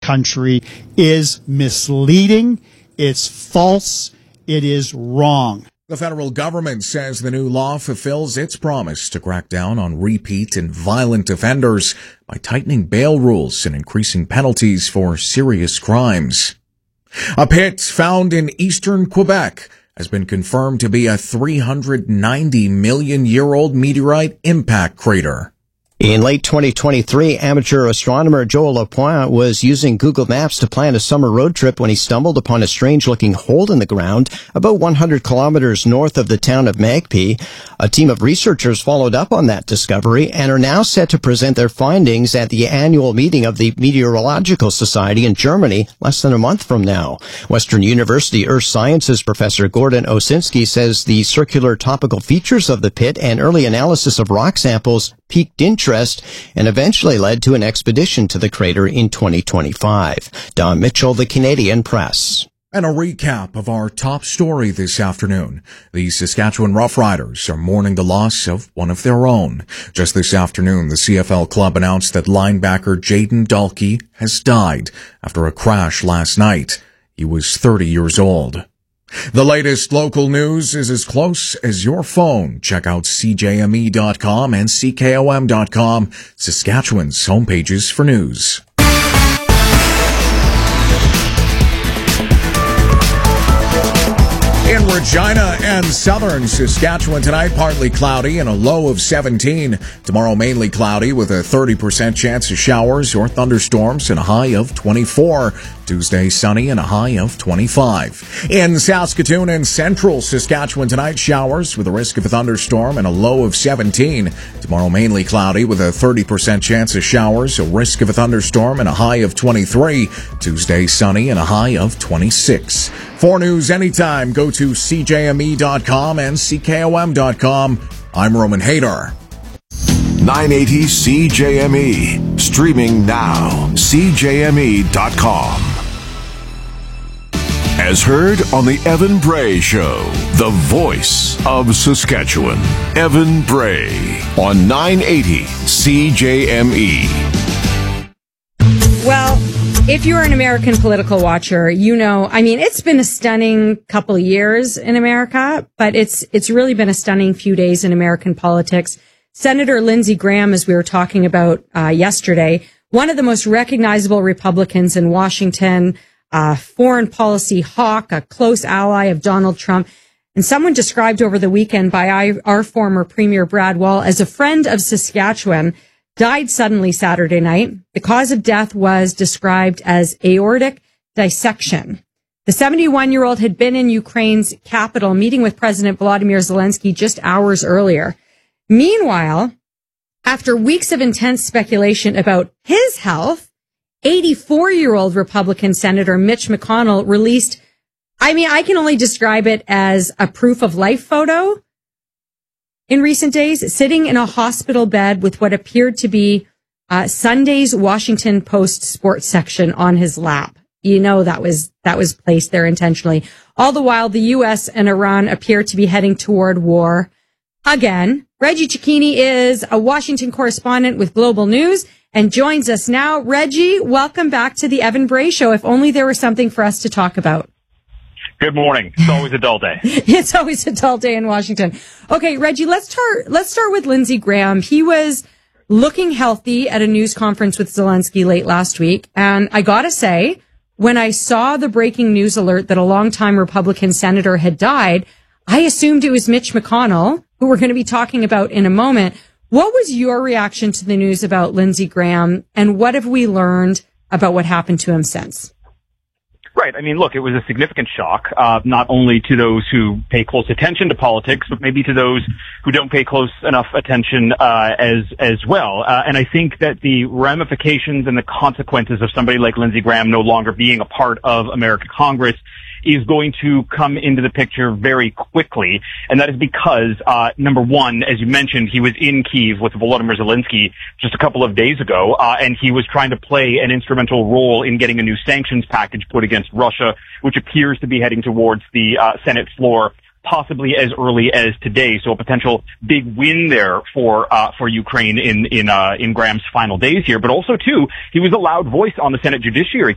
country is misleading, it's false, it is wrong. The federal government says the new law fulfills its promise to crack down on repeat and violent offenders by tightening bail rules and increasing penalties for serious crimes. A pit found in eastern Quebec has been confirmed to be a 390-million-year-old meteorite impact crater. In late 2023, amateur astronomer Joel Lapointe was using Google Maps to plan a summer road trip when he stumbled upon a strange-looking hole in the ground about 100 kilometers north of the town of Magpie. A team of researchers followed up on that discovery and are now set to present their findings at the annual meeting of the Meteorological Society in Germany less than a month from now. Western University Earth Sciences professor Gordon Osinski says the circular topical features of the pit and early analysis of rock samples piqued interest and eventually led to an expedition to the crater in 2025. Don Mitchell, The Canadian Press. And a recap of our top story this afternoon. The Saskatchewan Roughriders are mourning the loss of one of their own. Just this afternoon, the CFL club announced that linebacker Jaden Dalkey has died after a crash last night. He was 30 years old. The latest local news is as close as your phone. Check out CJME.com and CKOM.com, Saskatchewan's homepages for news. In Regina and southern Saskatchewan tonight, partly cloudy and a low of 17. Tomorrow, mainly cloudy with a 30% chance of showers or thunderstorms and a high of 24. Tuesday, sunny and a high of 25. In Saskatoon and central Saskatchewan tonight, showers with a risk of a thunderstorm and a low of 17. Tomorrow, mainly cloudy with a 30% chance of showers, a risk of a thunderstorm and a high of 23. Tuesday, sunny and a high of 26. For news anytime, go to CJME.com and CKOM.com. I'm Roman Hader. 980 CJME. Streaming now. CJME.com. As heard on the Evan Bray Show, the voice of Saskatchewan. Evan Bray on 980 CJME. Well, if you're an American political watcher, you know, I mean, it's been a stunning couple of years in America, but it's really been a stunning few days in American politics. Senator Lindsey Graham, as we were talking about yesterday, one of the most recognizable Republicans in Washington, foreign policy hawk, a close ally of Donald Trump, and someone described over the weekend by our former Premier Brad Wall as a friend of Saskatchewan, died suddenly Saturday night. The cause of death was described as aortic dissection. The 71-year-old had been in Ukraine's capital meeting with President Volodymyr Zelensky just hours earlier. Meanwhile, after weeks of intense speculation about his health, 84-year-old Republican Senator Mitch McConnell released, I mean, I can only describe it as a proof of life photo in recent days, sitting in a hospital bed with what appeared to be Sunday's Washington Post sports section on his lap. You know, that was placed there intentionally. All the while, the U.S. and Iran appear to be heading toward war again. Reggie Cecchini is a Washington correspondent with Global News and joins us now. Reggie, welcome back to the Evan Bray Show. If only there was something for us to talk about. Good morning. It's always a dull day. It's always a dull day in Washington. Okay, Reggie, let's start with Lindsey Graham. He was looking healthy at a news conference with Zelensky late last week. And I gotta say, when I saw the breaking news alert that a longtime Republican senator had died, I assumed it was Mitch McConnell, who we're going to be talking about in a moment. What was your reaction to the news about Lindsey Graham, and what have we learned about what happened to him since? Right. I mean, look, it was a significant shock, not only to those who pay close attention to politics, but maybe to those who don't pay close enough attention as well. And I think that the ramifications and the consequences of somebody like Lindsey Graham no longer being a part of American Congress is going to come into the picture very quickly. And that is because, number one, as you mentioned, he was in Kyiv with Volodymyr Zelensky just a couple of days ago, and he was trying to play an instrumental role in getting a new sanctions package put against Russia, which appears to be heading towards the Senate floor possibly as early as today. So a potential big win there for Ukraine in Graham's final days here. But also, too, he was a loud voice on the Senate Judiciary